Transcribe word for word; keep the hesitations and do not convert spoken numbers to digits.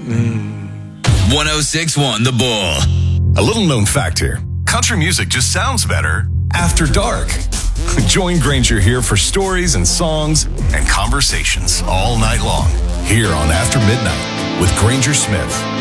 one oh six point one The Bull. A little known fact here. Country music just sounds better after dark. Join Granger here for stories and songs and conversations all night long here on After Midnight with Granger Smith.